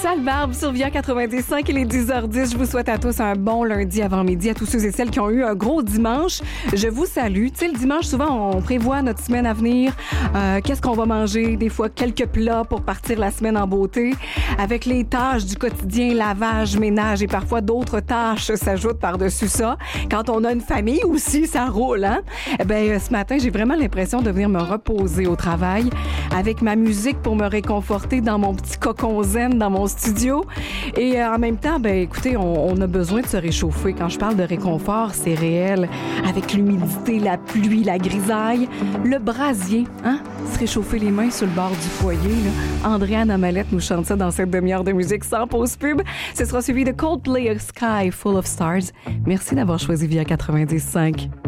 Sale Barbe sur Via 95, il est 10h10. Je vous souhaite à tous un bon lundi avant midi, à tous ceux et celles qui ont eu un gros dimanche. Je vous salue. Tu sais, le dimanche, souvent, on prévoit notre semaine à venir. Qu'est-ce qu'on va manger? Des fois, quelques plats pour partir la semaine en beauté. Avec les tâches du quotidien, lavage, ménage et parfois d'autres tâches s'ajoutent par-dessus ça. Quand on a une famille aussi, ça roule, hein? Eh bien, ce matin, j'ai vraiment l'impression de venir me reposer au travail avec ma musique pour me réconforter dans mon petit cocon zen dans mon studio. Et en même temps, ben écoutez, on a besoin de se réchauffer. Quand je parle de réconfort, c'est réel. Avec l'humidité, la pluie, la grisaille, le brasier, hein? Se réchauffer les mains sur le bord du foyer, là. Andréane Amalette nous chante ça dans cette demi-heure de musique sans pause pub. Ce sera suivi de Coldplay, A Sky Full of Stars. Merci d'avoir choisi Via 95.